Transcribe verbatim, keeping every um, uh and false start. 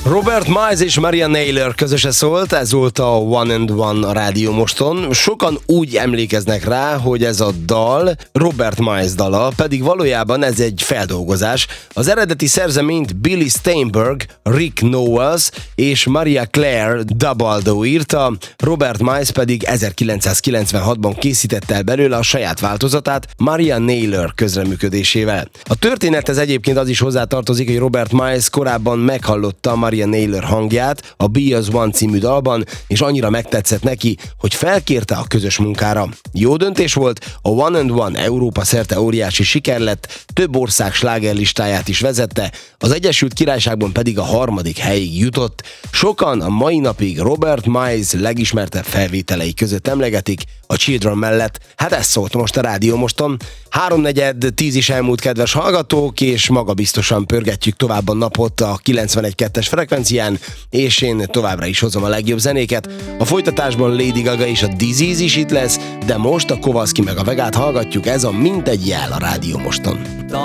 Robert Miles és Maria Naylor közöse szólt, ez volt a One and One a Rádió Moston. Sokan úgy emlékeznek rá, hogy ez a dal Robert Miles dala, pedig valójában ez egy feldolgozás. Az eredeti szerzeményt Billy Steinberg, Rick Nowels és Maria Claire Dabaldo írta, Robert Miles pedig ezerkilencszázkilencvenhatban készítette el belőle a saját változatát Maria Naylor közreműködésével. A történethez egyébként az is hozzátartozik, hogy Robert Miles korábban meghallotta Maria Naylor hangját a Be As One című dalban, és annyira megtetszett neki, hogy felkérte a közös munkára. Jó döntés volt, a One and One Európa szerte óriási siker lett, több ország slágerlistáját is vezette, az Egyesült Királyságban pedig a harmadik helyig jutott. Sokan a mai napig Robert Miles legismertebb felvételei között emlegetik a Children mellett. Hát ez szólt most a Rádió Moston. Háromnegyed tíz is elmúlt, kedves hallgatók, és magabiztosan pörgetjük tovább a napot a kilencvenegy kettes frekvencián, és én továbbra is hozom a legjobb zenéket. A folytatásban Lady Gaga és a Disease is itt lesz, de most a Kowalski meg a Vegát hallgatjuk, ez a Mint egy jel a Rádió Moston.